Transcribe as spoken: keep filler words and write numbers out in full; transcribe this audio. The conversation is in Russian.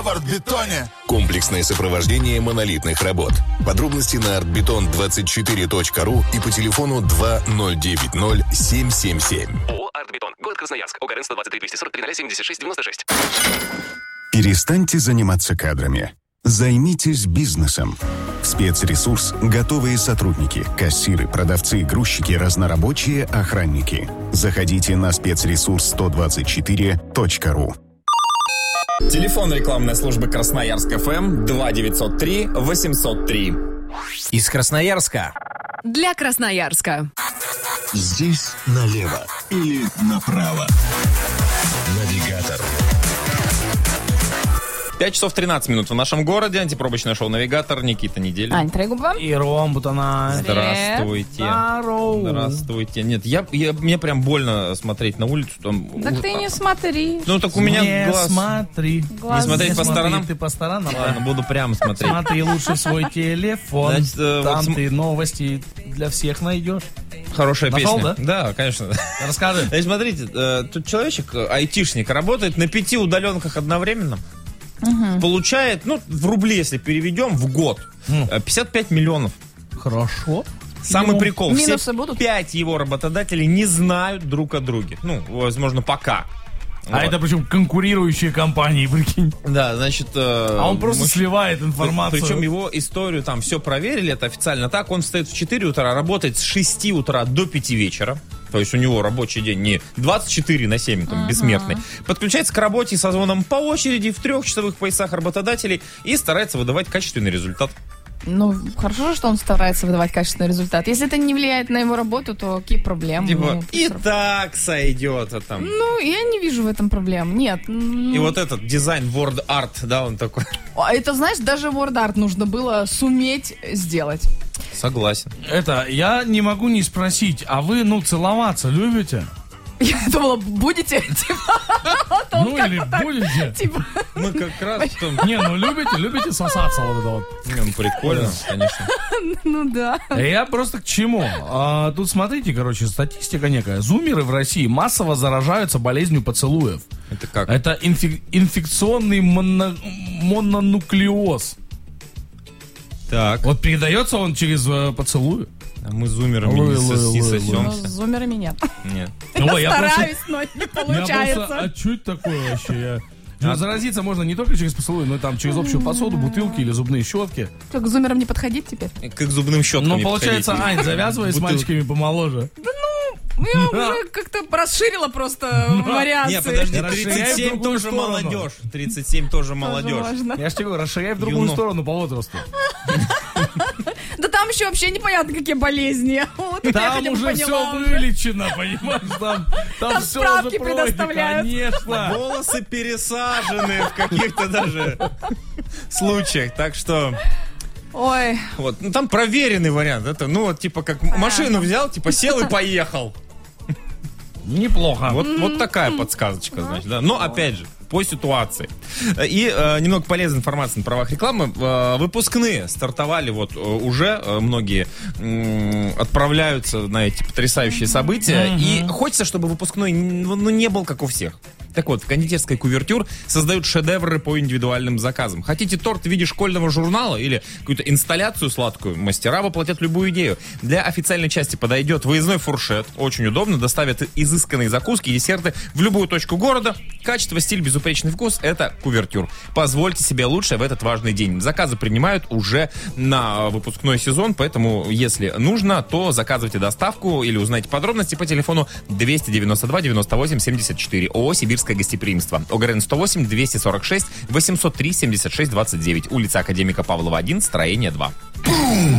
в Артбетоне. Комплексное сопровождение монолитных работ. Подробности на артбетон двадцать четыре точка ру и по телефону два ноль девять ноль семь семь семь. ООО «Артбетон». Город Красноярск. ОГРН сто двадцать три двести сорок три ноль семьдесят шесть девяносто шесть. Перестаньте заниматься кадрами. Займитесь бизнесом. Спецресурс – готовые сотрудники, кассиры, продавцы, грузчики, разнорабочие, охранники. Заходите на спецресурс сто двадцать четыре точка ру. Телефон рекламной службы Красноярск эф эм два девятьсот три восемьсот три. Из Красноярска. Для Красноярска. Здесь налево или направо. Навигатор. пять часов тринадцать минут в нашем городе. Антипробочное шоу «Навигатор». Никита Неделин. Ань Трегубова. И Ром Бутана. Здравствуйте. Здорово. Здравствуйте. Нет, я, я, мне прям больно смотреть на улицу. Там, Так у, ты не а, смотри. Ну, так у меня не глаз... смотри. Глаз не смотреть не по Смотри, сторонам? ты по сторонам. Ладно, буду прямо смотреть. Смотри лучше свой телефон. Значит, э, Там вот см- ты новости для всех найдешь. Хорошая Нашел, песня. да? Да, конечно. Расскажи. Значит, смотрите, э, тут человечек, э, айтишник, работает на пяти удаленках одновременно. Угу. Получает, ну, в рубли, если переведем, в год, Ну. э, пятьдесят пять миллионов. Хорошо. Самый Ну, прикол, минусы все будут? пять его работодателей не знают друг о друге. Ну, возможно, пока. А Вот. это причем конкурирующие компании, прикинь. Да, значит... э, А он просто мужч- сливает информацию. Причем его историю там все проверили, это официально так. Он встает в четыре утра, работает с шести утра до пяти вечера. То есть у него рабочий день не двадцать четыре на семь, там, бессмертный. Подключается к работе со звоном по очереди в трехчасовых поясах работодателей и старается выдавать качественный результат. Ну, хорошо, что он старается выдавать качественный результат. Если это не влияет на его работу, то какие проблемы? Типа, Ну, и сразу. так сойдет. А там. Ну, я не вижу в этом проблем. Нет. ну, И вот этот дизайн Word Art, да, он такой. а Это, знаешь, даже Word Art нужно было суметь сделать. Согласен. Это, я не могу не спросить, а вы, ну, целоваться любите? Я думала, будете? Типа, вот он Ну, как или вот так, будете? Типа, Мы как раз в том... Не, ну, любите, любите сосаться вот это вот. Не, ну, прикольно, конечно. ну да. Я просто к чему? А, тут смотрите, короче, статистика некая. Зумеры в России массово заражаются болезнью поцелуев. Это как? Это инфек- инфекционный моно- мононуклеоз. Так. Вот передается он через э, поцелуй. А мы зумерами Ой, не, сос- ой, не ой, ой. Но сосемся. с зумерами нет. Нет. Ой, я просто- Стараюсь, но не Я получается. просто, а что это такое вообще? Я- Ну, заразиться можно не только через поцелуй, но и там через общую посуду, бутылки или зубные щетки. Что, к зумерам не подходить теперь? Как зубным щеткам. Ну, не получается, подходить. Ань, завязывай с Бутылки. мальчиками помоложе. Я уже как-то расширила просто вариации. Не, подожди, Расширяй тридцать в семь другую тоже сторону. молодежь. тридцать семь тоже Тоже молодежь. можно. Я ж тебе говорю, расширяй в другую Юно. сторону по возрасту. Да там еще вообще непонятно, какие болезни. Вот это я Там хотя бы уже все поняла уже. вылечено, понимаешь? Там, там, Там все справки уже пройдено, предоставляют. Конечно. Волосы пересажены в каких-то даже случаях. Так что, Ой, вот, ну там проверенный вариант. Это, ну, вот, типа, как машину взял, типа, сел и поехал. Неплохо. Вот, вот такая подсказочка, значит, да. Но, опять же, по ситуации. И э, немного полезной информации на правах рекламы. Э, выпускные стартовали вот э, уже. Э, многие э, отправляются на эти потрясающие события. Mm-hmm. И хочется, чтобы выпускной ну, ну, не был как у всех. Так вот, в кондитерской «Кувертюр» создают шедевры по индивидуальным заказам. Хотите торт в виде школьного журнала или какую-то инсталляцию сладкую? Мастера воплотят любую идею. Для официальной части подойдет выездной фуршет. Очень удобно. Доставят изысканные закуски и десерты в любую точку города. Качество, стиль, безупречный вкус — это «Кувертюр». Позвольте себе лучшее в этот важный день. Заказы принимают уже на выпускной сезон, поэтому, если нужно, то заказывайте доставку или узнайте подробности по телефону двести девяносто два девяносто восемь семьдесят четыре. ООО «Сибирское гостеприимство». ОГРН сто восемь двести сорок шесть восемьсот три семьдесят шесть двадцать девять. Улица Академика Павлова, один, строение два.